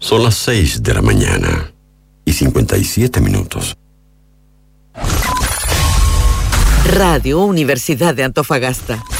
Son las 6 de la mañana y 57 minutos. Radio Universidad de Antofagasta.